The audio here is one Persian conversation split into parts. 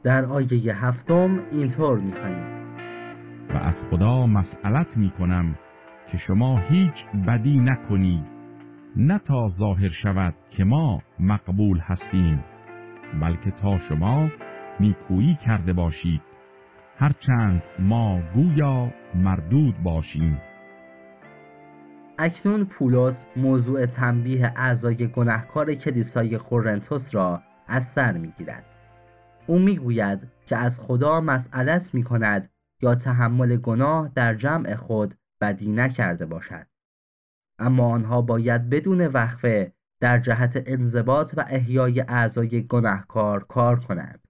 در آیه 7 اینطور می‌خوانیم: و از خدا مسئلت می کنم که شما هیچ بدی نکنید، نه تا ظاهر شود که ما مقبول هستیم، بلکه تا شما نیکویی کرده باشید، هرچند ما گویا مردود باشیم. اکنون پولس موضوع تنبیه اعضای گناهکار کلیسای قرنتس را از سر می‌گیرد. او می‌گوید که از خدا مسئلت می‌کند یا تحمل گناه در جمع خود بدی نکرده باشد، اما آنها باید بدون وقفه در جهت انضباط و احیای اعضای گناهکار کار کنند.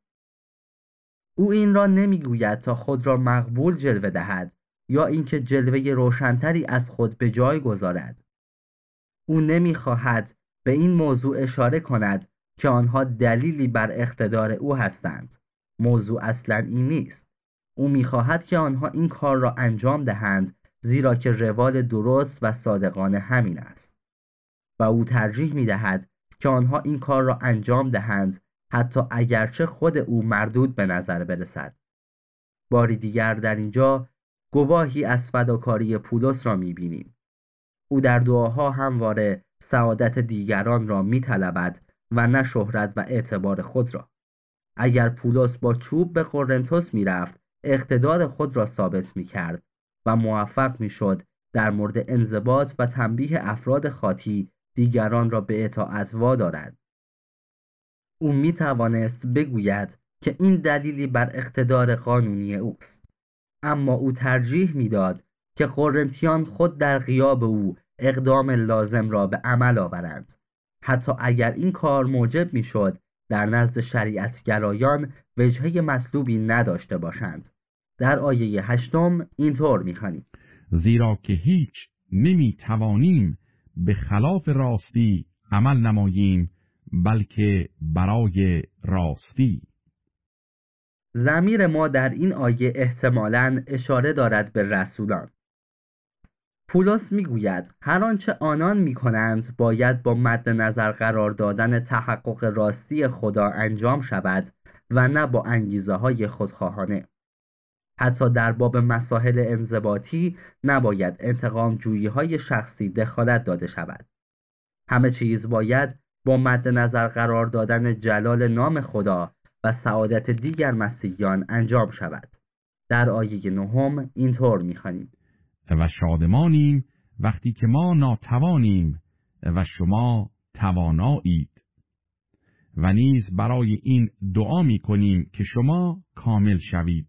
او این را نمی‌گوید تا خود را مقبول جلوه دهد یا اینکه جلوه روشن‌تری از خود به جای گذارد. او نمی‌خواهد به این موضوع اشاره کند که آنها دلیلی بر اقتدار او هستند. موضوع اصلاً این نیست. او می‌خواهد که آنها این کار را انجام دهند زیرا که روال درست و صادقانه همین است. و او ترجیح می‌دهد که آنها این کار را انجام دهند حتی اگرچه خود او مردود به نظر برسد. باری دیگر در اینجا گواهی از فداکاری پولس را می‌بینیم. او در دعاها همواره سعادت دیگران را می‌طلبد و نه شهرت و اعتبار خود را. اگر پولس با چوب به قرنتس می‌رفت، اقتدار خود را ثابت می‌کرد و موفق می‌شد در مورد انضباط و تنبیه افراد خاطی دیگران را به اطاعت وادارد. او می‌توانست بگوید که این دلیلی بر اقتدار قانونی اوست، اما او ترجیح می‌داد که قرنتیان خود در غیاب او اقدام لازم را به عمل آورند، حتی اگر این کار موجب می‌شد در نزد شریعتگرایان وجهه مطلوبی نداشته باشند. در آیه 8 اینطور می‌خوانیم: زیرا که هیچ نمی‌توانیم به خلاف راستی عمل نماییم، بلکه برای راستی. ضمیر ما در این آیه احتمالاً اشاره دارد به رسولان. پولس میگوید هر آنچه آنان میکنند باید با مد نظر قرار دادن تحقق راستی خدا انجام شود و نه با انگیزه های خودخواهانه. حتی در باب مسائل انضباطی نباید انتقام جویی های شخصی دخالت داده شود. همه چیز باید با مد نظر قرار دادن جلال نام خدا و سعادت دیگر مسیحیان انجام شود. در آیه 9 اینطور می‌خوانیم: و شادمانیم وقتی که ما ناتوانیم و شما توانایید، و نیز برای این دعا می‌کنیم که شما کامل شوید.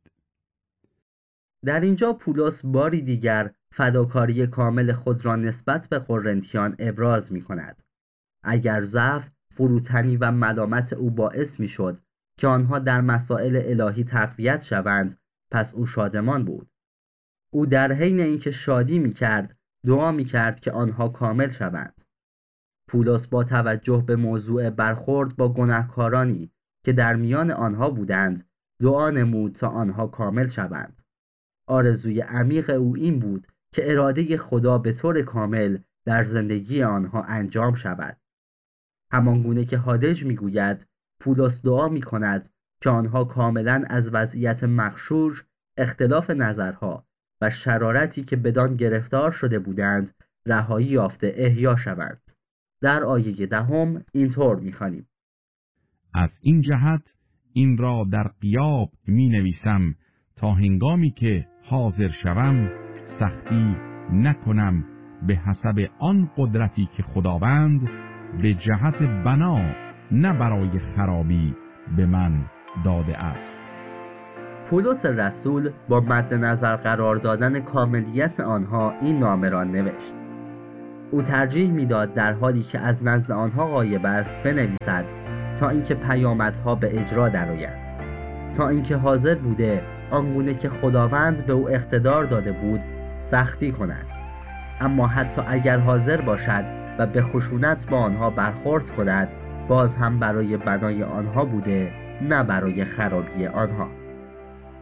در اینجا پولس باری دیگر فداکاری کامل خود را نسبت به قرنتیان ابراز می‌کند. اگر ضعف، فروتنی و ملامت او باعث می‌شد که آنها در مسائل الهی تقویت شوند، پس او شادمان بود. او در حین اینکه شادی می‌کرد، دعا می‌کرد که آنها کامل شوند. پولس با توجه به موضوع برخورد با گناهکارانی که در میان آنها بودند، دعا نمود تا آنها کامل شوند. آرزوی عمیق او این بود که اراده خدا به طور کامل در زندگی آنها انجام شود. همانگونه که هادج میگوید، پولس دعا میکند که آنها کاملا از وضعیت مغشوش، اختلاف نظرها و شرارتی که بدان گرفتار شده بودند رهایی یافته احیا شوند. در آیه 10 اینطور میخوانیم: از این جهت این را در غیاب می نویسم تا هنگامی که حاضر شوم سختی نکنم به حسب آن قدرتی که خداوند به جهت بنا نه برای خرابی به من داده است. پولس رسول با مد نظر قرار دادن کاملیت آنها این نامه را نوشت. او ترجیح میداد در حالی که از نزد آنها غایب است بنویسد تا اینکه پیامدها به اجرا درآیند، تا اینکه حاضر بوده آنگونه که خداوند به او اقتدار داده بود سختی کند. اما حتی اگر حاضر باشد و به خشونت با آنها برخورد کند، باز هم برای بنای آنها بوده نه برای خرابی آنها.